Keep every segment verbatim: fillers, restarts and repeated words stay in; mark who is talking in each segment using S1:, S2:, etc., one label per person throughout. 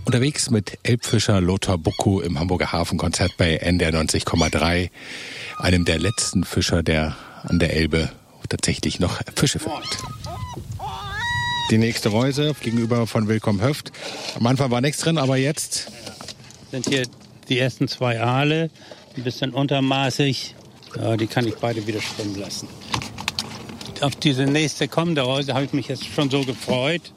S1: Unterwegs mit Elbfischer Lothar Bucku im Hamburger Hafenkonzert bei N D R neunzig Komma drei, einem der letzten Fischer, der an der Elbe tatsächlich noch Fische findet. Die nächste Reuse gegenüber von Willkomm Höft. Am Anfang war nichts drin, aber jetzt
S2: sind hier die ersten zwei Aale, ein bisschen untermaßig. Ja, die kann ich beide wieder schwimmen lassen. Auf diese nächste kommende Reuse habe ich mich jetzt schon so gefreut.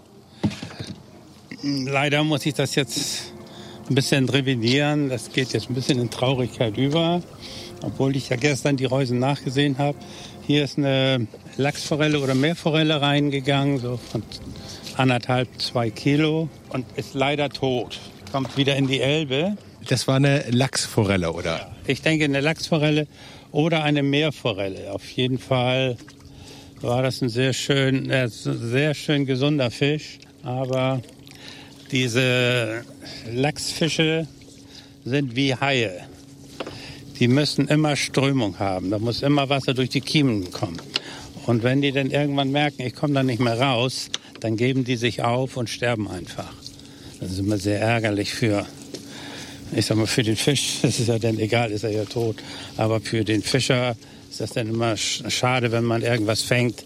S2: Leider muss ich das jetzt ein bisschen revidieren. Das geht jetzt ein bisschen in Traurigkeit über. Obwohl ich ja gestern die Reusen nachgesehen habe. Hier ist eine Lachsforelle oder Meerforelle reingegangen, so von anderthalb, zwei Kilo. Und ist leider tot. Kommt wieder in die Elbe.
S1: Das war eine Lachsforelle, oder?
S2: Ich denke, eine Lachsforelle oder eine Meerforelle. Auf jeden Fall war das ein sehr schön, äh, sehr schön gesunder Fisch. Aber diese Lachsfische sind wie Haie. Die müssen immer Strömung haben. Da muss immer Wasser durch die Kiemen kommen. Und wenn die dann irgendwann merken, ich komme da nicht mehr raus, dann geben die sich auf und sterben einfach. Das ist immer sehr ärgerlich für, ich sag mal, für den Fisch. Das ist ja dann egal, ist er ja tot. Aber für den Fischer ist das dann immer schade, wenn man irgendwas fängt,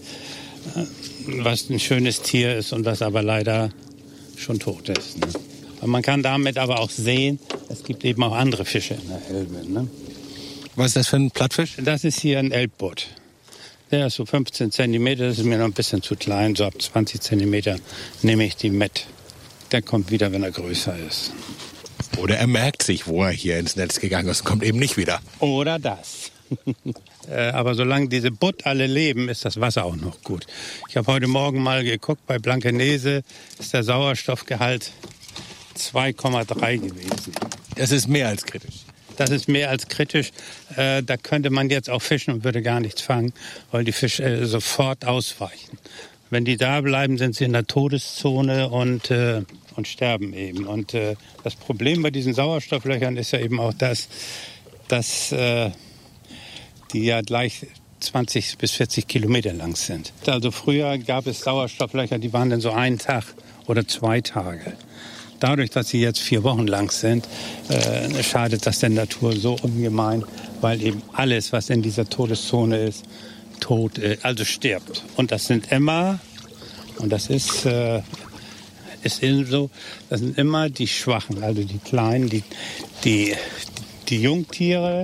S2: was ein schönes Tier ist und was aber leider schon tot ist. Ne? Und man kann damit aber auch sehen, es gibt eben auch andere Fische in der Elbe. Ne?
S1: Was ist das für ein Plattfisch?
S2: Das ist hier ein Elbbutt. Der ist so fünfzehn Zentimeter, das ist mir noch ein bisschen zu klein. So ab zwanzig Zentimeter nehme ich die mit. Der kommt wieder, wenn er größer ist.
S1: Oder er merkt sich, wo er hier ins Netz gegangen ist und kommt eben nicht wieder.
S2: Oder das. Aber solange diese Butt alle leben, ist das Wasser auch noch gut. Ich habe heute Morgen mal geguckt, bei Blankenese ist der Sauerstoffgehalt zwei Komma drei gewesen.
S1: Das ist mehr als kritisch.
S2: Das ist mehr als kritisch. Äh, da könnte man jetzt auch fischen und würde gar nichts fangen, weil die Fische äh, sofort ausweichen. Wenn die da bleiben, sind sie in der Todeszone und, äh, und sterben eben. Und äh, das Problem bei diesen Sauerstofflöchern ist ja eben auch das, dass äh, die ja gleich zwanzig bis vierzig Kilometer lang sind. Also früher gab es Sauerstofflöcher, die waren dann so einen Tag oder zwei Tage. Dadurch, dass sie jetzt vier Wochen lang sind, äh, schadet das der Natur so ungemein, weil eben alles, was in dieser Todeszone ist, tot, äh, also stirbt. Und das sind immer, und das ist, äh, ist so, das sind immer die Schwachen, also die Kleinen, die, die, die Jungtiere,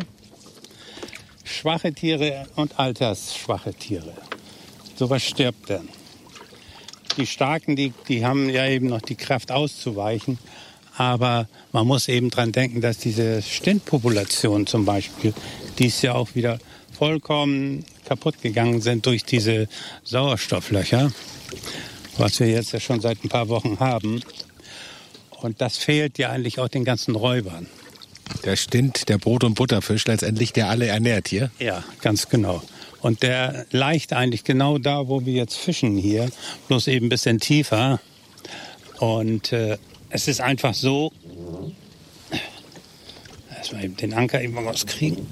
S2: schwache Tiere und altersschwache Tiere. Sowas stirbt dann. Die Starken, die, die haben ja eben noch die Kraft auszuweichen. Aber man muss eben dran denken, dass diese Stintpopulationen zum Beispiel, die ist ja auch wieder vollkommen kaputt gegangen sind durch diese Sauerstofflöcher, was wir jetzt ja schon seit ein paar Wochen haben. Und das fehlt ja eigentlich auch den ganzen Räubern.
S1: Der Stint, der Brot- und Butterfisch letztendlich, der alle ernährt hier?
S2: Ja, ganz genau. Und der leicht eigentlich genau da, wo wir jetzt fischen hier, bloß eben ein bisschen tiefer. Und äh, es ist einfach so, erstmal eben den Anker eben rauskriegen.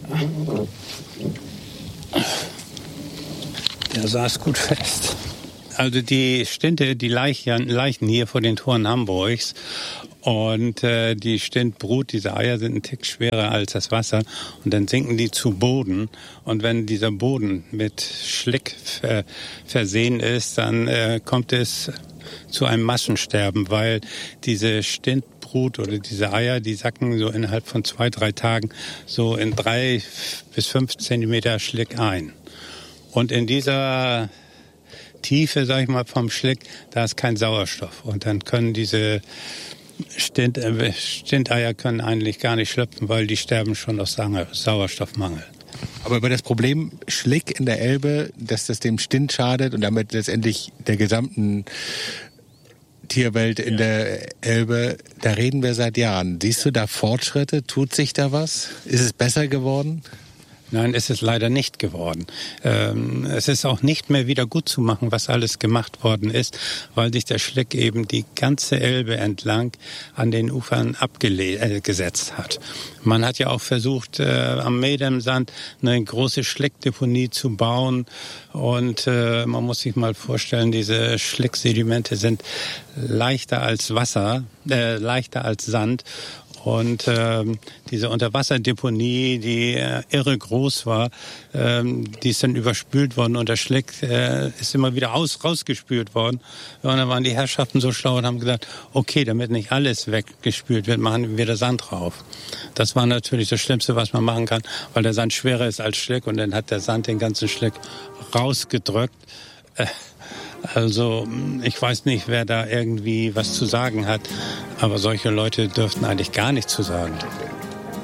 S2: Der saß gut fest. Also die Stinte, die Leichen, Leichen hier vor den Toren Hamburgs. Und äh, die Stintbrut, diese Eier sind ein Tick schwerer als das Wasser. Und dann sinken die zu Boden. Und wenn dieser Boden mit Schlick ver- versehen ist, dann äh, kommt es zu einem Massensterben, weil diese Stintbrut oder diese Eier, die sacken so innerhalb von zwei, drei Tagen so in drei bis fünf Zentimeter Schlick ein. Und in dieser Tiefe, sag ich mal, vom Schlick, da ist kein Sauerstoff. Und dann können diese Stint, äh, Stinteier können eigentlich gar nicht schlüpfen, weil die sterben schon aus Sauerstoffmangel.
S1: Aber über das Problem Schlick in der Elbe, dass das dem Stint schadet und damit letztendlich der gesamten Tierwelt in der Elbe, da reden wir seit Jahren. Siehst du da Fortschritte? Tut sich da was? Ist es besser geworden?
S2: Nein, ist es leider nicht geworden. Ähm, es ist auch nicht mehr wieder gut zu machen, was alles gemacht worden ist, weil sich der Schlick eben die ganze Elbe entlang an den Ufern abgesetzt hat. Man hat ja auch versucht, äh, am Medemsand eine große Schlickdeponie zu bauen. Und äh, man muss sich mal vorstellen, diese Schlicksedimente sind leichter als Wasser, äh, leichter als Sand. Und ähm, diese Unterwasserdeponie, die äh, irre groß war, ähm, die ist dann überspült worden und der Schlick äh, ist immer wieder aus, rausgespült worden. Und dann waren die Herrschaften so schlau und haben gesagt, okay, damit nicht alles weggespült wird, machen wir wieder Sand drauf. Das war natürlich das Schlimmste, was man machen kann, weil der Sand schwerer ist als Schlick und dann hat der Sand den ganzen Schlick rausgedrückt. Äh, Also ich weiß nicht, wer da irgendwie was zu sagen hat, aber solche Leute dürften eigentlich gar nichts zu sagen.